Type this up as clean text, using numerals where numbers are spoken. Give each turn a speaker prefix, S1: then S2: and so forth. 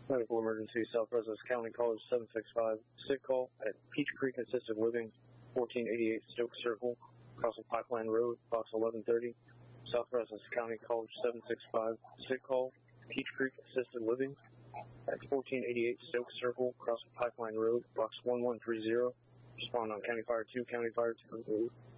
S1: Medical emergency, South Brazos County College 765. Sick call at Peach Creek Assisted Living, 1488 Stokes Circle, crossing Pipeline Road, box 1130. South Brazos County College 765. Sick call, Peach Creek Assisted Living at 1488 Stokes Circle, crossing Pipeline Road, box 1130. Respond on County Fire 2, County Fire 2.